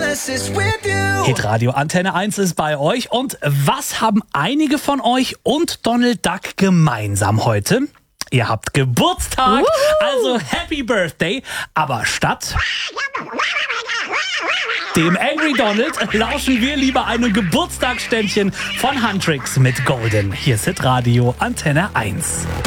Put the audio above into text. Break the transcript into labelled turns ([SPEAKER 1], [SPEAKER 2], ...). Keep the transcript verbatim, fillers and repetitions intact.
[SPEAKER 1] Hitradio Antenne eins ist bei euch. Und was haben einige von euch und Donald Duck gemeinsam heute? Ihr habt Geburtstag, also Happy Birthday. Aber statt dem Angry Donald lauschen wir lieber einem Geburtstagsständchen von Huntrix mit Golden. Hier ist Hitradio Antenne eins.